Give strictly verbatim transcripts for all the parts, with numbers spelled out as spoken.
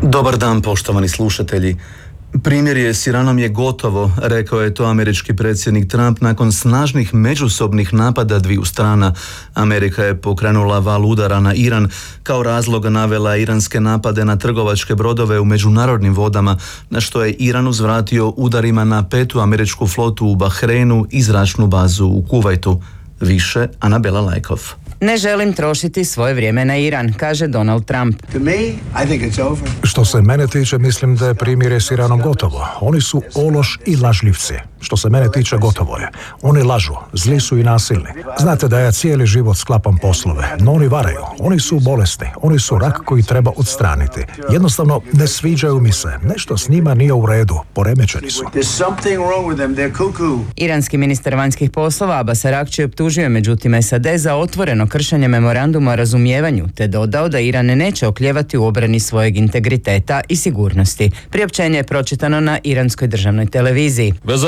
Dobar dan, poštovani slušatelji. Primirje s Iranom je gotovo, rekao je to američki predsjednik Trump nakon snažnih međusobnih napada dviju strana. Amerika je pokrenula val udara na Iran, kao razlog navela iranske napade na trgovačke brodove u međunarodnim vodama, na što je Iran uzvratio udarima na petu američku flotu u Bahreinu i zračnu bazu u Kuvajtu. Više Anabela Lajkov. Ne želim trošiti svoje vrijeme na Iran, kaže Donald Trump. Što se mene tiče, mislim da je primirje s Iranom gotovo. Oni su ološ i lažljivci. Što se mene tiče, gotovo je. Oni lažu, zli su i nasilni. Znate da ja cijeli život sklapam poslove, no oni varaju. Oni su bolesni, oni su rak koji treba odstraniti. Jednostavno ne sviđaju mi se. Nešto s njima nije u redu, poremećeni su. Iranski ministar vanjskih poslova Abbas Araghči optužio međutim S A D za otvoreno kršenje memoranduma o razumijevanju, te dodao da Iran neće oklijevati u obrani svojeg integriteta i sigurnosti. Priopćenje je pročitano na iranskoj državnoj televiziji.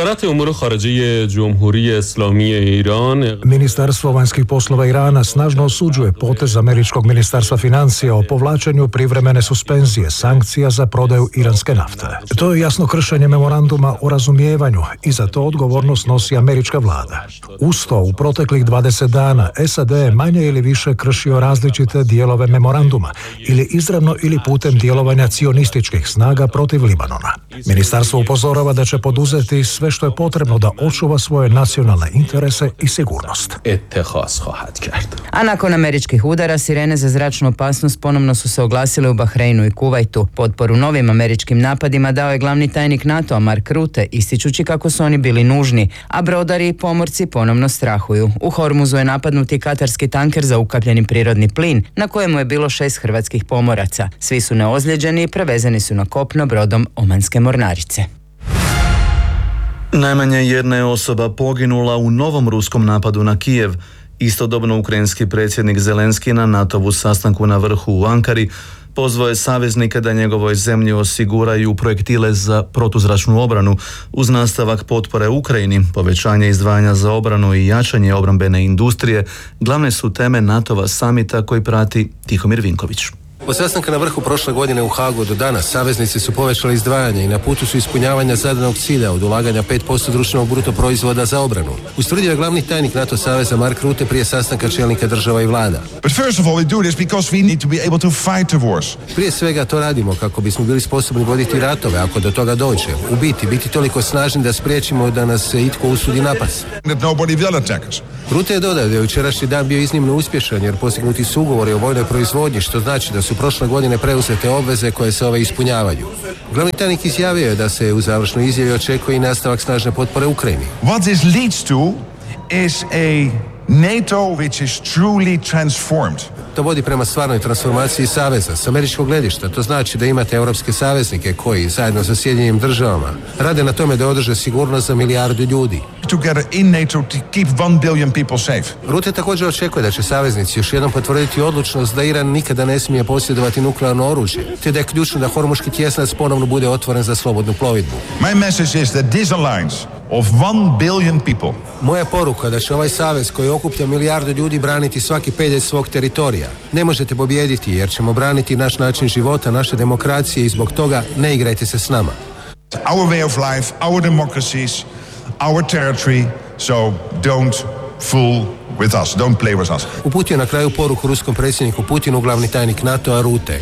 Ministarstvo vanjskih poslova Irana snažno osuđuje potez američkog ministarstva financija o povlačenju privremene suspenzije sankcija za prodaju iranske nafte. To je jasno kršenje memoranduma o razumijevanju i za to odgovornost nosi američka vlada. Uz to, u proteklih dvadeset dana S A D je manje ili više kršio različite dijelove memoranduma ili izravno ili putem djelovanja cionističkih snaga protiv Libanona. Ministarstvo upozorava da će poduzeti sve što je potrebno da očuva svoje nacionalne interese i sigurnost. A nakon američkih udara, sirene za zračnu opasnost ponovno su se oglasile u Bahreinu i Kuvajtu. Potporu novim američkim napadima dao je glavni tajnik NATO-a Mark Rutte, ističući kako su oni bili nužni, a brodari i pomorci ponovno strahuju. U Hormuzu je napadnuti katarski tanker za ukapljeni prirodni plin, na kojemu je bilo šest hrvatskih pomoraca. Svi su neozlijeđeni i prevezeni su na kopno brodom Omanske mornarice. Najmanje jedna je osoba poginula u novom ruskom napadu na Kijev. Istodobno ukrajinski predsjednik Zelenski na NATO-vu sastanku na vrhu u Ankari pozvao je saveznike da njegovoj zemlji osiguraju projektile za protuzračnu obranu uz nastavak potpore Ukrajini, povećanje izdvajanja za obranu i jačanje obrambene industrije. Glavne su teme NATO-va samita koji prati Tihomir Vinković. Od sastanka na vrhu prošle godine u Hagu do danas saveznici su povećali izdvajanje i na putu su ispunjavanja zadanog cilja od ulaganja pet posto društvenog bruto proizvoda za obranu. Ustvrdio je glavni tajnik NATO saveza Mark Rutte prije sastanka čelnika država i vlada. Prije svega to radimo kako bismo bili sposobni voditi ratove ako do toga dođe. U biti, biti toliko snažni da spriječimo da nas se itko usudi napast. Rutte je dodao da je jučerašnji dan bio iznimno uspješan jer postignuti su ugovori o vojnoj proizvodnji, što znači da su prošle godine preuzete obveze koje se ove ispunjavaju. Glavni tajnik izjavio je da se u završnoj izjavi očekuje i nastavak snažne potpore Ukrajini. What this leads to is a NATO which is truly transformed. To vodi prema stvarnoj transformaciji saveza. S američkog gledišta to znači da imate europske saveznike koji, zajedno sa Sjedinjenim državama, rade na tome da održe sigurnost za milijardu ljudi. Together in NATO to keep one billion people safe. Rutte također očekuje da će saveznici još jednom potvrditi odlučnost da Iran nikada ne smije posjedovati nuklearno oružje, te da je ključno da Hormuški tjesnac ponovno bude otvoren za slobodnu plovidbu. My message is that this alliance of one billion people. Moja poruka da će ovaj savez koji okuplja milijardu ljudi braniti svaki pedalj svog teritorija. Ne možete pobijediti jer ćemo braniti naš način života, naše demokracije i zbog toga ne igrajte se s nama. Our way of life, our democracies, our territory, so don't fool with us, don't play with us. Uputio je na kraju poruku ruskom predsjedniku Putinu glavni tajnik NATO-a Rutte.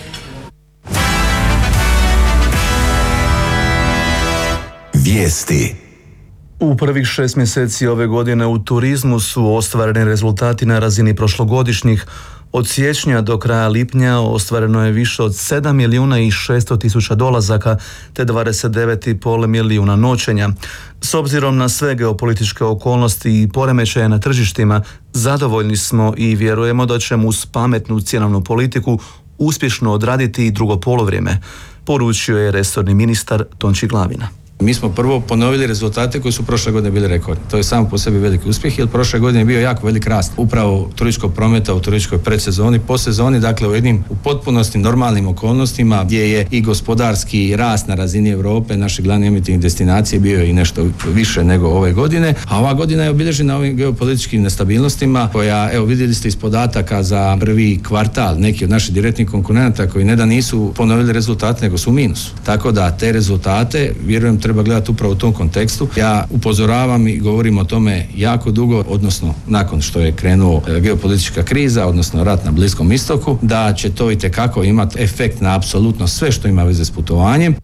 Vijesti. U prvih šest mjeseci ove godine u turizmu su ostvareni rezultati na razini prošlogodišnjih. Od siječnja do kraja lipnja ostvareno je više od sedam milijuna i šesto tisuća dolazaka te dvadeset devet i pol milijuna noćenja. S obzirom na sve geopolitičke okolnosti i poremećaje na tržištima, zadovoljni smo i vjerujemo da ćemo uz pametnu cjenovnu politiku uspješno odraditi i drugo polovrijeme, poručio je resorni ministar Tonči Glavina. Mi smo prvo ponovili rezultate koji su prošle godine bili rekordni. To je samo po sebi veliki uspjeh, jer prošle godine je bio jako velik rast upravo turističkog prometa u turističkoj predsezoni, posezoni, dakle u jednim u potpunosti normalnim okolnostima gdje je i gospodarski rast na razini Europe, naše glavne emitivne destinacije bio je i nešto više nego ove godine, a ova godina je obilježena ovim geopolitičkim nestabilnostima koja, evo vidjeli ste iz podataka za prvi kvartal, neki od naših direktnih konkurenata koji ne da nisu ponovili rezultate, nego su u minusu. Tako da te rezultate, vjerujem, treba gledati upravo u tom kontekstu. Ja upozoravam i govorim o tome jako dugo, odnosno nakon što je krenuo geopolitička kriza, odnosno rat na Bliskom istoku, da će to itekako imati efekt na apsolutno sve što ima veze s putovanjem.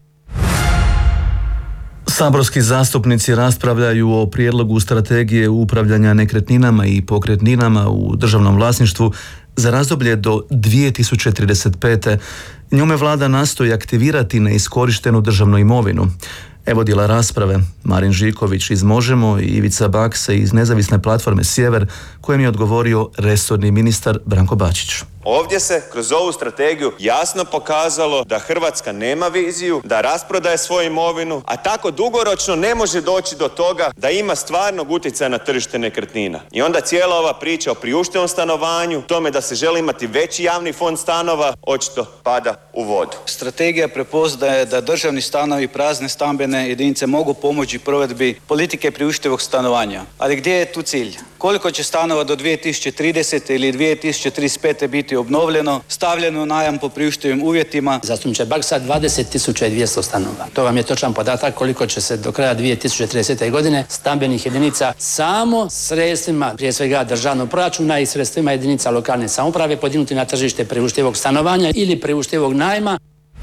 Saborski zastupnici raspravljaju o prijedlogu strategije upravljanja nekretninama i pokretninama u državnom vlasništvu za razdoblje do dvije tisuće trideset pete. Njome vlada nastoji aktivirati neiskorištenu državnu imovinu. Evo dijela rasprave Marin Žiković iz Možemo i Ivica Bakse iz nezavisne platforme Sjever, kojem je odgovorio resorni ministar Branko Bačić. Ovdje se kroz ovu strategiju jasno pokazalo da Hrvatska nema viziju, da rasprodaje svoju imovinu, a tako dugoročno ne može doći do toga da ima stvarnog utjecaja na tržište nekretnina. I onda cijela ova priča o priuštivom stanovanju, tome da se želi imati veći javni fond stanova, očito pada u vodu. Strategija prepoznaje da državni stanovi i prazne stambene jedinice mogu pomoći provedbi politike priuštivog stanovanja. Ali gdje je tu cilj? Koliko će stanova do dvije tisuće tridesete ili dvije tisuće trideset pete biti obnovljeno, stavljeno u najam po priuštivim uvjetima? Zastupniče Baksa, dvadeset tisuća dvjesto stanova. To vam je točan podatak koliko će se do kraja dvije tisuće tridesete. godine stambenih jedinica samo sredstvima, prije svega državnog proračuna i sredstvima jedinica lokalne samouprave podignuti na tržište priuštivog stanovanja ili priuštivog najma.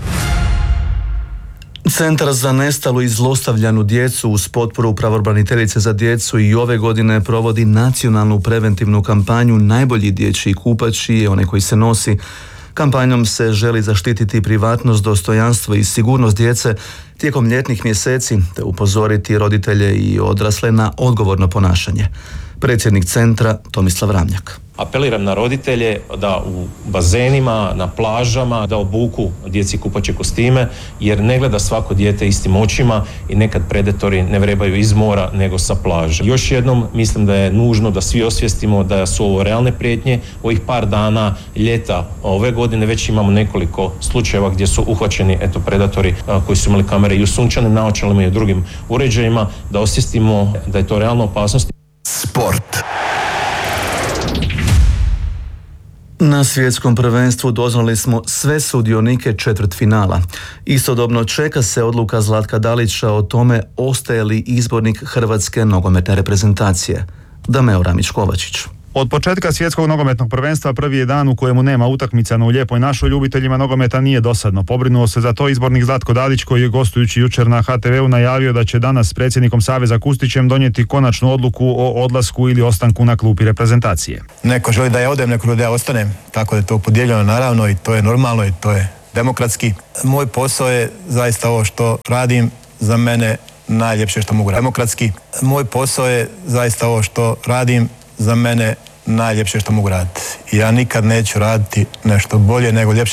Centar za nestalu i zlostavljanu djecu uz potporu pravobraniteljice za djecu i ove godine provodi nacionalnu preventivnu kampanju Najbolji dječji kupač je onaj koji se nosi. Kampanjom se želi zaštititi privatnost, dostojanstvo i sigurnost djece tijekom ljetnih mjeseci te upozoriti roditelje i odrasle na odgovorno ponašanje. Predsjednik centra Tomislav Ramljak. Apeliram na roditelje da u bazenima, na plažama, da obuku djeci kupaće kostime, jer ne gleda svako dijete istim očima i nekad predatori ne vrebaju iz mora nego sa plaže. Još jednom mislim da je nužno da svi osvijestimo da su ovo realne prijetnje. Ovih par dana ljeta ove godine već imamo nekoliko slučajeva gdje su uhvaćeni eto predatori a, koji su imali kamere i u sunčanim naočalama i u drugim uređajima, da osvijestimo da je to realna opasnost. Sport. Na svjetskom prvenstvu doznali smo sve sudionike četvrtfinala. Istodobno čeka se odluka Zlatka Dalića o tome ostaje li izbornik hrvatske nogometne reprezentacije. Dameo Ramić-Kovačić. Od početka svjetskog nogometnog prvenstva prvi je dan u kojemu nema utakmica, no u Lijepoj našoj ljubiteljima nogometa nije dosadno. Pobrinuo se za to izbornik Zlatko Dalić koji je gostujući jučer na ha te veu najavio da će danas s predsjednikom Saveza Kustićem donijeti konačnu odluku o odlasku ili ostanku na klupi reprezentacije. Neko želi da ja odem, neko želi da ja ostanem, tako da je to podijeljeno naravno i to je normalno i to je demokratski. Moj posao je zaista ovo što radim za mene najljepše što mogu raditi. Demokratski. Moj posao je zaista ovo što radim za mene najljepše što mogu raditi. Ja nikad neću raditi nešto bolje nego ljepše